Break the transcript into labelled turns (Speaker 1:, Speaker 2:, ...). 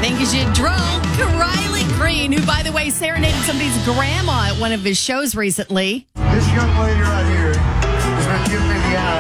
Speaker 1: Because you drunk. Riley Green, who, by the way, serenaded somebody's grandma at one of his shows recently.
Speaker 2: This young lady right here is going to give me the eye.